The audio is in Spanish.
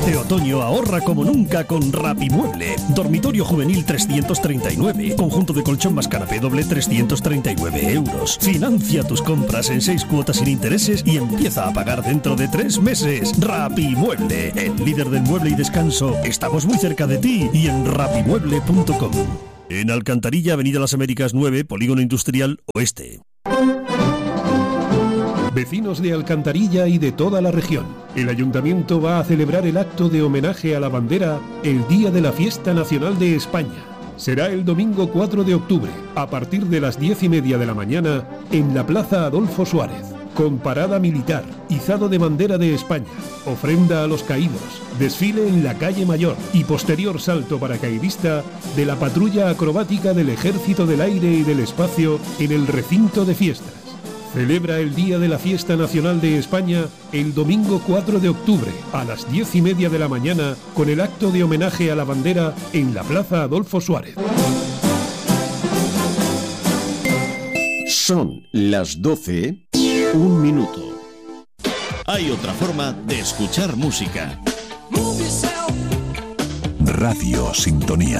Este otoño ahorra como nunca con Rapimueble. Dormitorio juvenil 339. Conjunto de colchón más canapé doble 339 euros. Financia tus compras en 6 cuotas sin intereses y empieza a pagar dentro de 3 meses. Rapimueble, el líder del mueble y descanso. Estamos muy cerca de ti y en rapimueble.com. En Alcantarilla, Avenida Las Américas 9, Polígono Industrial Oeste. Vecinos de Alcantarilla y de toda la región, el Ayuntamiento va a celebrar el acto de homenaje a la bandera el día de la Fiesta Nacional de España. Será el domingo 4 de octubre, a partir de las 10:30 de la mañana, en la Plaza Adolfo Suárez, con parada militar, izado de bandera de España, ofrenda a los caídos, desfile en la calle Mayor y posterior salto paracaidista de la patrulla acrobática del Ejército del Aire y del Espacio en el recinto de fiestas. Celebra el Día de la Fiesta Nacional de España el domingo 4 de octubre a las 10:30 de la mañana con el acto de homenaje a la bandera en la Plaza Adolfo Suárez. Son las 12, 1 minuto. Hay otra forma de escuchar música. Radio Sintonía.